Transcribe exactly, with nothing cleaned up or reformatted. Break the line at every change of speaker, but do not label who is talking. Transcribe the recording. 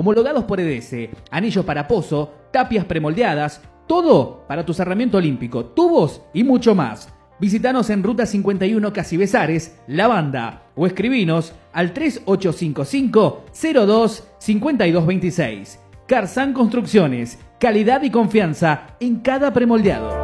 homologados por E D S, anillos para pozo, tapias premoldeadas, todo para tu cerramiento olímpico, tubos y mucho más. Visítanos en Ruta cincuenta y uno Casi Besares, La Banda, o escribinos al tres ocho cinco cinco, cero dos, cinco dos dos seis. Carsan Construcciones, calidad y confianza en cada premoldeado.